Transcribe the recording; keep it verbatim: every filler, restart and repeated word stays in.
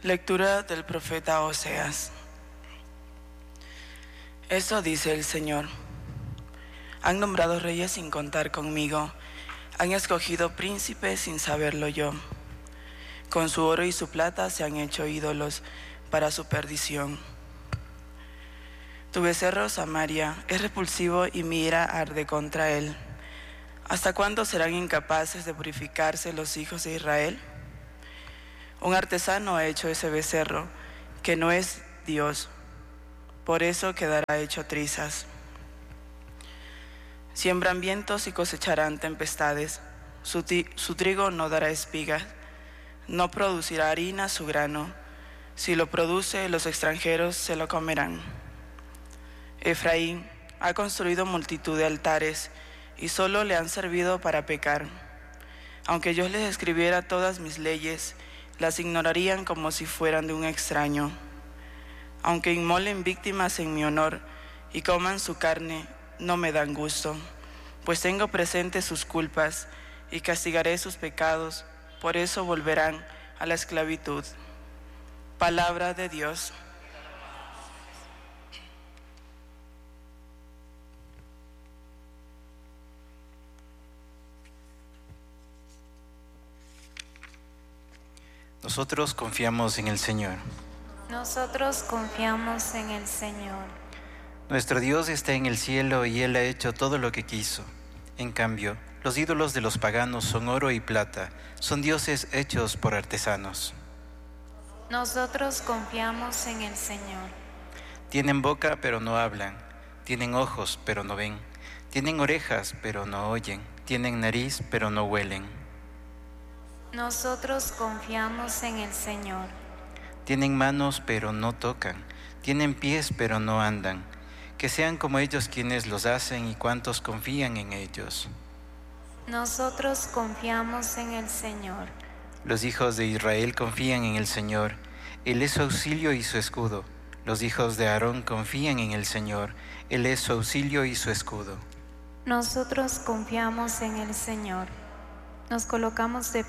Lectura del profeta Oseas. Esto dice el Señor: han nombrado reyes sin contar conmigo, han escogido príncipes sin saberlo yo. Con su oro y su plata se han hecho ídolos para su perdición. Tu becerro, Samaria, es repulsivo y mi ira arde contra él. ¿Hasta cuándo serán incapaces de purificarse los hijos de Israel? Un artesano ha hecho ese becerro, que no es Dios, por eso quedará hecho trizas. Siembran vientos y cosecharán tempestades, su, su trigo no dará espigas, no producirá harina su grano, si lo produce los extranjeros se lo comerán. Efraín ha construido multitud de altares y solo le han servido para pecar. Aunque yo les escribiera todas mis leyes, las ignorarían como si fueran de un extraño. Aunque inmolen víctimas en mi honor y coman su carne, no me dan gusto, pues tengo presentes sus culpas y castigaré sus pecados, por eso volverán a la esclavitud. Palabra de Dios. Nosotros confiamos en el Señor. Nosotros confiamos en el Señor. Nuestro Dios está en el cielo y Él ha hecho todo lo que quiso. En cambio, los ídolos de los paganos son oro y plata, son dioses hechos por artesanos. Nosotros confiamos en el Señor. Tienen boca pero no hablan, tienen ojos pero no ven, tienen orejas pero no oyen, tienen nariz pero no huelen. Nosotros confiamos en el Señor. Tienen manos pero no tocan, tienen pies pero no andan. Que sean como ellos quienes los hacen y cuantos confían en ellos. Nosotros confiamos en el Señor. Los hijos de Israel confían en el Señor, Él es su auxilio y su escudo. Los hijos de Aarón confían en el Señor, Él es su auxilio y su escudo. Nosotros confiamos en el Señor. Nos colocamos de